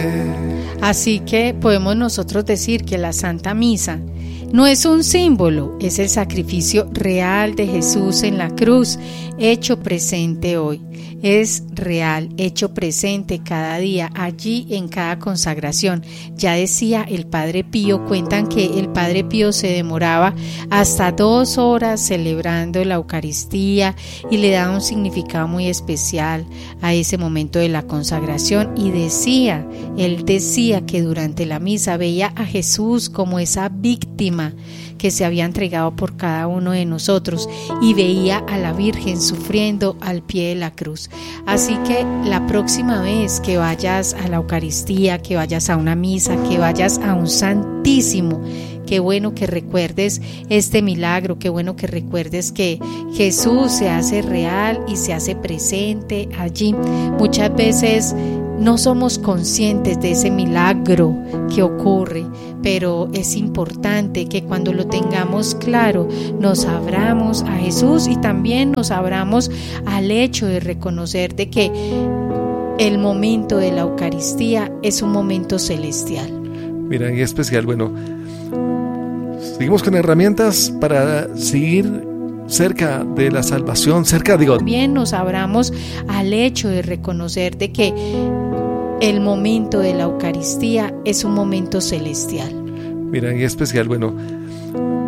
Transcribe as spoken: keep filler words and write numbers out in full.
Así que podemos nosotros decir que la Santa Misa no es un símbolo, es el sacrificio real de Jesús en la cruz, hecho presente hoy. Es real, hecho presente cada día, allí en cada consagración. Ya decía el Padre Pío, cuentan que el Padre Pío se demoraba hasta dos horas celebrando la Eucaristía y le daba un significado muy especial a ese momento de la consagración. Y decía, él decía que durante la misa veía a Jesús como esa víctima que se había entregado por cada uno de nosotros y veía a la Virgen sufriendo al pie de la cruz. Así que la próxima vez que vayas a la Eucaristía, que vayas a una misa, que vayas a un Santísimo, qué bueno que recuerdes este milagro, qué bueno que recuerdes que Jesús se hace real y se hace presente allí. Muchas veces no somos conscientes de ese milagro que ocurre, pero es importante que cuando lo tengamos claro nos abramos a Jesús y también nos abramos al hecho de reconocer de que el momento de la Eucaristía es un momento celestial. Mira, en especial, bueno, seguimos con herramientas para seguir cerca de la salvación, cerca de Dios. También nos abramos al hecho de reconocer de que el momento de la Eucaristía es un momento celestial. Mira, en especial, bueno,